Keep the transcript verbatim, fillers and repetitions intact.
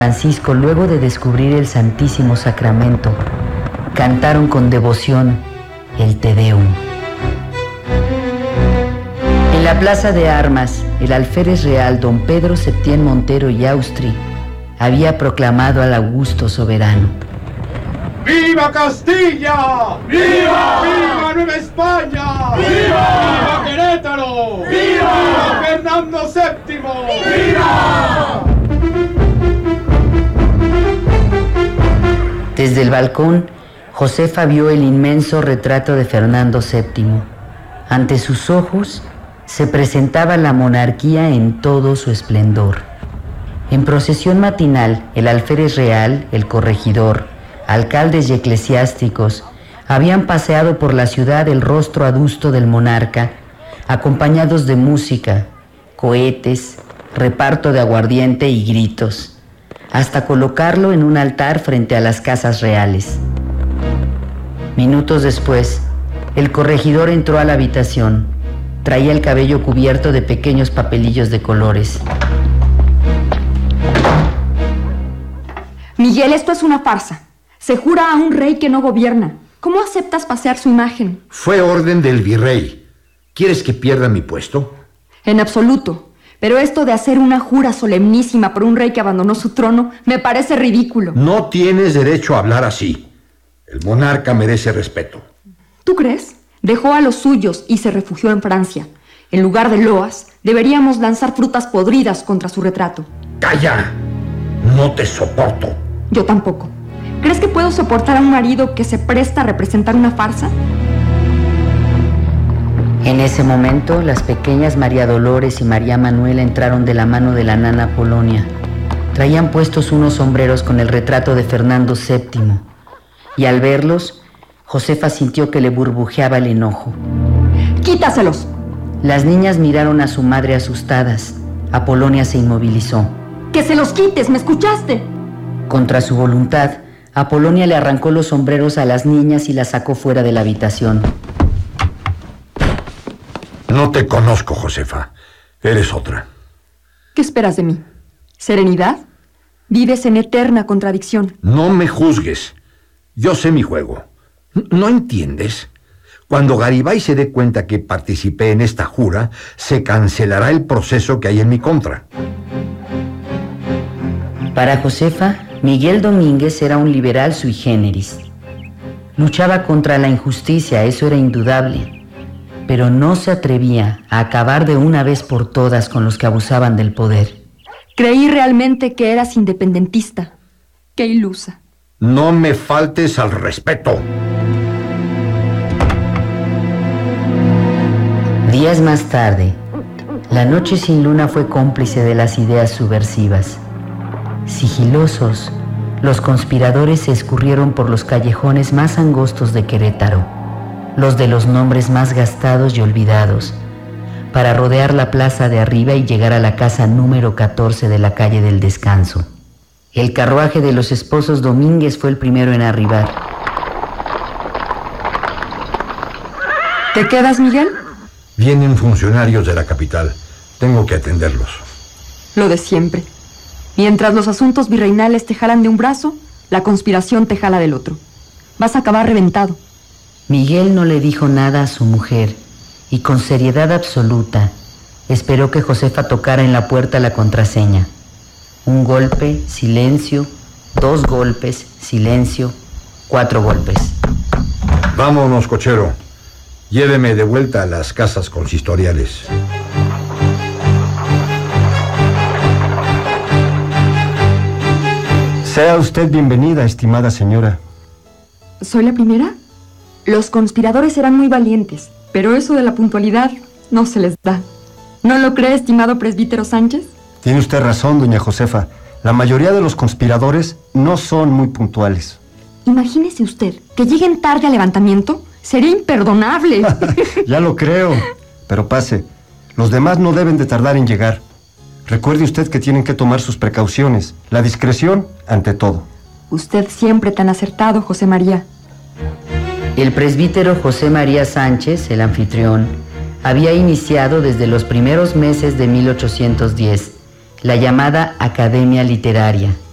Francisco, luego de descubrir el Santísimo Sacramento, cantaron con devoción el Te Deum. En la plaza de armas, el alférez real don Pedro Septién Montero y Austri había proclamado al augusto soberano: ¡Viva Castilla! ¡Viva! ¡Viva Nueva España! ¡Viva! ¡Viva Querétaro! ¡Viva! ¡Viva Fernando séptimo! ¡Viva! Desde el balcón, Josefa vio el inmenso retrato de Fernando séptimo. Ante sus ojos se presentaba la monarquía en todo su esplendor. En procesión matinal, el alférez real, el corregidor, alcaldes y eclesiásticos habían paseado por la ciudad el rostro adusto del monarca, acompañados de música, cohetes, reparto de aguardiente y gritos, hasta colocarlo en un altar frente a las casas reales. Minutos después, el corregidor entró a la habitación. Traía el cabello cubierto de pequeños papelillos de colores. Miguel, esto es una farsa. Se jura a un rey que no gobierna. ¿Cómo aceptas pasear su imagen? Fue orden del virrey. ¿Quieres que pierda mi puesto? En absoluto. Pero esto de hacer una jura solemnísima por un rey que abandonó su trono me parece ridículo. No tienes derecho a hablar así. El monarca merece respeto. ¿Tú crees? Dejó a los suyos y se refugió en Francia. En lugar de loas, deberíamos lanzar frutas podridas contra su retrato. ¡Calla! No te soporto. Yo tampoco. ¿Crees que puedo soportar a un marido que se presta a representar una farsa? En ese momento, las pequeñas María Dolores y María Manuela entraron de la mano de la nana Polonia. Traían puestos unos sombreros con el retrato de Fernando séptimo, y al verlos, Josefa sintió que le burbujeaba el enojo. ¡Quítaselos! Las niñas miraron a su madre asustadas. Apolonia se inmovilizó. ¡Que se los quites! ¿Me escuchaste? Contra su voluntad, Apolonia le arrancó los sombreros a las niñas y las sacó fuera de la habitación. No te conozco, Josefa. Eres otra. ¿Qué esperas de mí? ¿Serenidad? Vives en eterna contradicción. No me juzgues. Yo sé mi juego. ¿No entiendes? Cuando Garibay se dé cuenta que participé en esta jura, se cancelará el proceso que hay en mi contra. Para Josefa, Miguel Domínguez era un liberal sui generis. Luchaba contra la injusticia, eso era indudable, pero no se atrevía a acabar de una vez por todas con los que abusaban del poder. Creí realmente que eras independentista. Qué ilusa. No me faltes al respeto. Días más tarde, la noche sin luna fue cómplice de las ideas subversivas. Sigilosos, los conspiradores se escurrieron por los callejones más angostos de Querétaro, los de los nombres más gastados y olvidados, para rodear la plaza de arriba y llegar a la casa número catorce de la calle del Descanso. El carruaje de los esposos Domínguez fue el primero en arribar. ¿Te quedas, Miguel? Vienen funcionarios de la capital. Tengo que atenderlos. Lo de siempre. Mientras los asuntos virreinales te jalan de un brazo, la conspiración te jala del otro. Vas a acabar reventado. Miguel no le dijo nada a su mujer y con seriedad absoluta esperó que Josefa tocara en la puerta la contraseña. Un golpe, silencio, dos golpes, silencio, cuatro golpes. Vámonos, cochero. Lléveme de vuelta a las casas consistoriales. Sea usted bienvenida, estimada señora. ¿Soy la primera? Los conspiradores eran muy valientes, pero eso de la puntualidad no se les da. ¿No lo cree, estimado presbítero Sánchez? Tiene usted razón, doña Josefa. La mayoría de los conspiradores no son muy puntuales. Imagínese usted que lleguen tarde al levantamiento. Sería imperdonable. Ya lo creo. Pero pase. Los demás no deben de tardar en llegar. Recuerde usted que tienen que tomar sus precauciones. La discreción ante todo. Usted siempre tan acertado, José María. El presbítero José María Sánchez, el anfitrión, había iniciado desde los primeros meses de mil ochocientos diez la llamada Academia Literaria,